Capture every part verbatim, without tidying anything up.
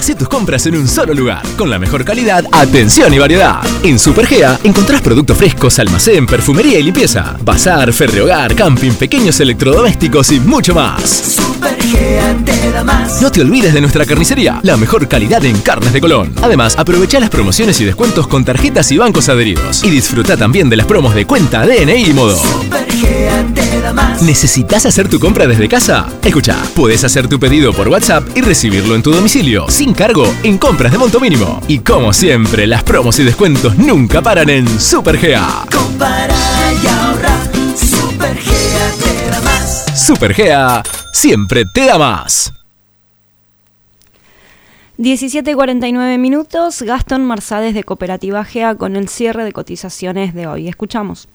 Hacé tus compras en un solo lugar, con la mejor calidad, atención y variedad. En Supergea encontrás productos frescos, almacén, perfumería y limpieza, bazar, ferrehogar, camping, pequeños electrodomésticos y mucho más. Supergea te da más. No te olvides de nuestra carnicería, la mejor calidad en carnes de Colón. Además, aprovecha las promociones y descuentos con tarjetas y bancos adheridos. Y disfruta también de las promos de cuenta, D N I y Modo. Supergea te da más. ¿Necesitas hacer tu compra desde casa? Escucha, puedes hacer tu pedido por WhatsApp y recibirlo en tu domicilio, sin cargo, en compras de monto mínimo. Y como siempre, las promos y descuentos nunca paran en Supergea. Compara y ahorra. Supergea te da más. Supergea siempre te da más. diecisiete cuarenta y nueve minutos, Gastón Marsades de Cooperativa Gea con el cierre de cotizaciones de hoy. Escuchamos.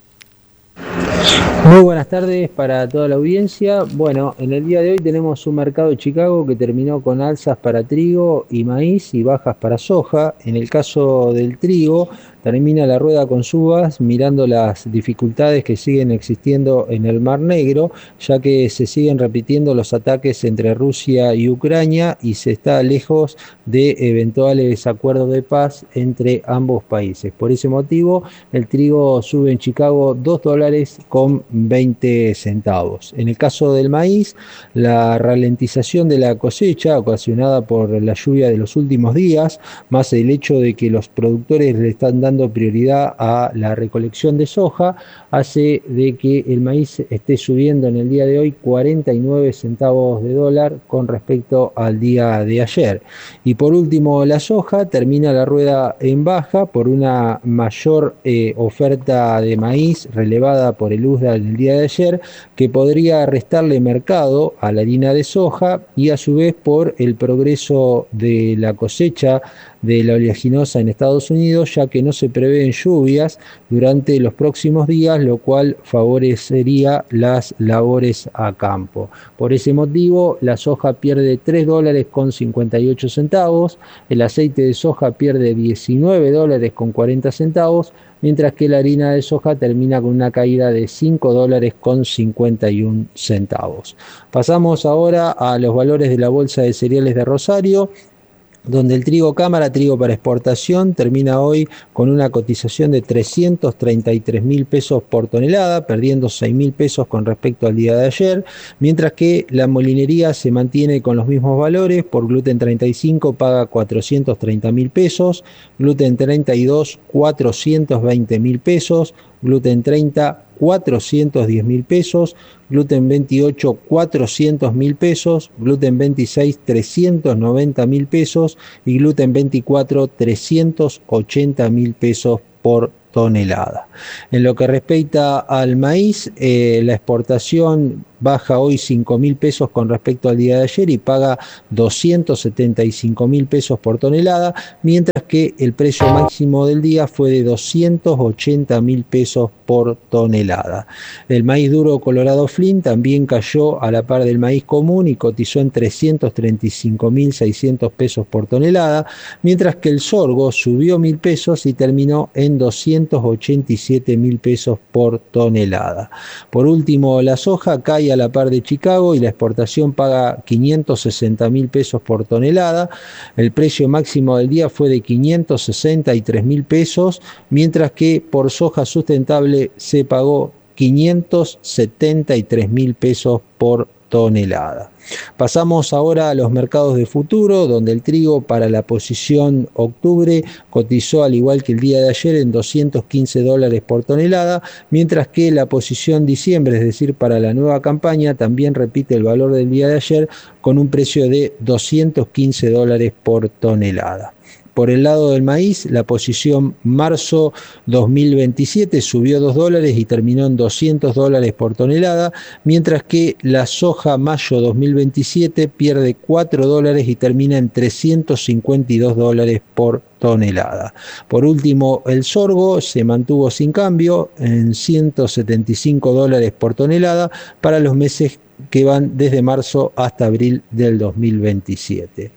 Muy buenas tardes para toda la audiencia. Bueno, en el día de hoy tenemos un mercado de Chicago que terminó con alzas para trigo y maíz y bajas para soja. En el caso del trigo, termina la rueda con subas, mirando las dificultades que siguen existiendo en el Mar Negro, ya que se siguen repitiendo los ataques entre Rusia y Ucrania y se está lejos de eventuales acuerdos de paz entre ambos países. Por ese motivo, el trigo sube en Chicago dos dólares con veinte centavos. En el caso del maíz, la ralentización de la cosecha ocasionada por la lluvia de los últimos días, más el hecho de que los productores le están dando prioridad a la recolección de soja, hace de que el maíz esté subiendo en el día de hoy cuarenta y nueve centavos de dólar con respecto al día de ayer. Y por último, la soja termina la rueda en baja por una mayor eh, oferta de maíz relevada por el U S D A en el día de ayer, que podría restarle mercado a la harina de soja y a su vez por el progreso de la cosecha de la oleaginosa en Estados Unidos, ya que no se prevén lluvias durante los próximos días, lo cual favorecería las labores a campo. Por ese motivo, la soja pierde tres dólares con cincuenta y ocho centavos, el aceite de soja pierde diecinueve dólares con cuarenta centavos, mientras que la harina de soja termina con una caída de cinco dólares con cincuenta y un centavos. Pasamos ahora a los valores de la Bolsa de Cereales de Rosario, donde el trigo cámara, trigo para exportación, termina hoy con una cotización de trescientos treinta y tres mil pesos por tonelada, perdiendo seis mil pesos con respecto al día de ayer, mientras que la molinería se mantiene con los mismos valores. Por gluten treinta y cinco paga cuatrocientos treinta mil pesos, gluten treinta y dos cuatrocientos veinte mil pesos, gluten treinta cuatrocientos diez mil pesos, gluten veintiocho cuatrocientos mil pesos, gluten veintiséis trescientos noventa mil pesos y gluten veinticuatro trescientos ochenta mil pesos por tonelada. En lo que respecta al maíz, eh, la exportación baja hoy cinco mil pesos con respecto al día de ayer y paga doscientos setenta y cinco mil pesos por tonelada, mientras que el precio máximo del día fue de doscientos ochenta mil pesos por tonelada. El maíz duro Colorado Flint también cayó a la par del maíz común y cotizó en trescientos treinta y cinco mil seiscientos pesos por tonelada, mientras que el sorgo subió mil pesos y terminó en doscientos ochenta y siete mil pesos por tonelada. Por último, la soja cae a la par de Chicago y la exportación paga quinientos sesenta mil pesos por tonelada. El precio máximo del día fue de quinientos sesenta y tres mil pesos, mientras que por soja sustentable se pagó quinientos setenta y tres mil pesos por tonelada. Pasamos ahora a los mercados de futuro, donde el trigo para la posición octubre cotizó al igual que el día de ayer en doscientos quince dólares por tonelada, mientras que la posición diciembre, es decir, para la nueva campaña, también repite el valor del día de ayer con un precio de doscientos quince dólares por tonelada. Por el lado del maíz, la posición marzo dos mil veintisiete subió dos dólares y terminó en doscientos dólares por tonelada, mientras que la soja mayo dos mil veintisiete pierde cuatro dólares y termina en trescientos cincuenta y dos dólares por tonelada. Por último, el sorgo se mantuvo sin cambio en ciento setenta y cinco dólares por tonelada para los meses que van desde marzo hasta abril del dos mil veintisiete.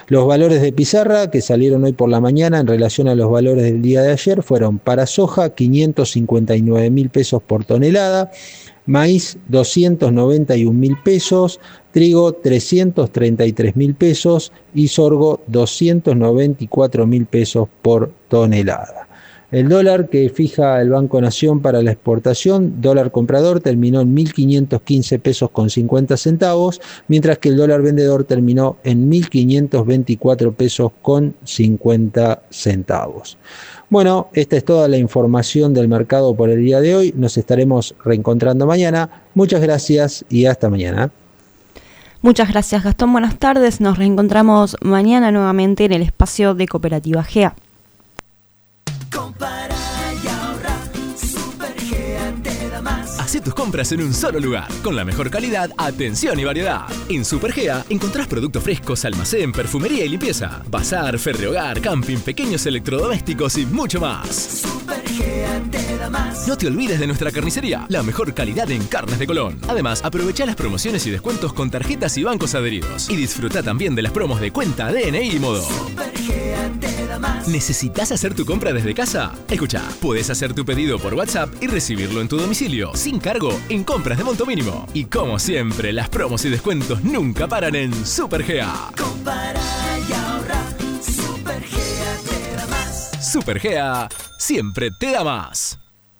Los valores de pizarra que salieron hoy por la mañana en relación a los valores del día de ayer fueron para soja quinientos cincuenta y nueve mil pesos por tonelada, maíz doscientos noventa y un mil pesos, trigo trescientos treinta y tres mil pesos y sorgo doscientos noventa y cuatro mil pesos por tonelada. El dólar que fija el Banco Nación para la exportación, dólar comprador, terminó en mil quinientos quince pesos con cincuenta centavos, mientras que el dólar vendedor terminó en mil quinientos veinticuatro pesos con cincuenta centavos. Bueno, esta es toda la información del mercado por el día de hoy. Nos estaremos reencontrando mañana. Muchas gracias y hasta mañana. Muchas gracias, Gastón. Buenas tardes. Nos reencontramos mañana nuevamente en el espacio de Cooperativa G A. Compara y ahorra, Super G A te da más. Hacé tus compras en un solo lugar, con la mejor calidad, atención y variedad. En Super G A encontrás productos frescos, almacén, perfumería y limpieza, bazar, ferrehogar, camping, pequeños electrodomésticos y mucho más. Super G A te da más. No te olvides de nuestra carnicería, la mejor calidad en carnes de Colón. Además, aprovecha las promociones y descuentos con tarjetas y bancos adheridos. Y disfruta también de las promos de cuenta, D N I y modo. Super G A te da más. ¿Necesitas hacer tu compra desde casa? Escucha, puedes hacer tu pedido por WhatsApp y recibirlo en tu domicilio, sin cargo, en compras de monto mínimo. Y como siempre, las promos y descuentos nunca paran en Super G A. Compara y ahorra, Super G A te da más. Super G A siempre te da más.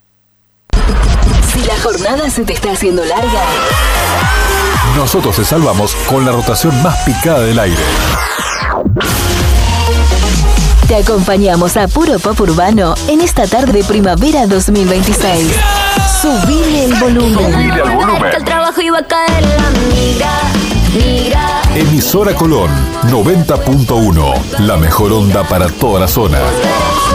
Si la jornada se te está haciendo larga, nosotros te salvamos con la rotación más picada del aire. te acompañamos a Puro Pop Urbano en esta tarde de primavera dos mil veintiséis. Subile el volumen. Subile al volumen. Que el trabajo iba a caer la mira, mira. Emisora Colón noventa punto uno, la mejor onda para toda la zona.